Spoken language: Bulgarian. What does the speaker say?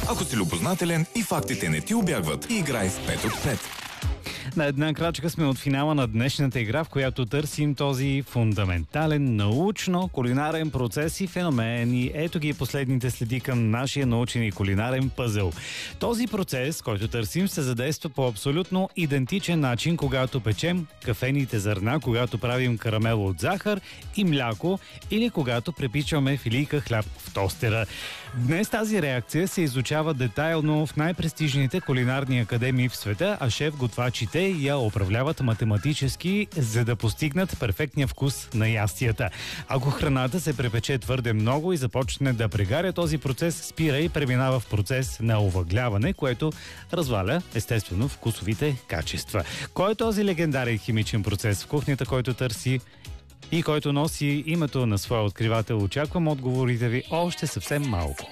Ако си любознателен и фактите не ти убягват, играй в 5 от 5. На една крачка сме от финала на днешната игра, в която търсим този фундаментален научно-кулинарен процес и феномен. И ето ги последните следи към нашия научен и кулинарен пъзел. Този процес, който търсим, се задейства по абсолютно идентичен начин, когато печем кафените зърна, когато правим карамел от захар и мляко или когато препичваме филийка хляб в тостера. Днес тази реакция се изучава детайлно в най-престижните кулинарни академии в света, а шеф-готвачите я управляват математически, за да постигнат перфектния вкус на ястията. Ако храната се препече твърде много и започне да прегаря, този процес спира и преминава в процес на овъгляване, което разваля естествено вкусовите качества. Кой е този легендарен химичен процес в кухнята, който търси и който носи името на своя откривател? Очаквам отговорите ви още съвсем малко.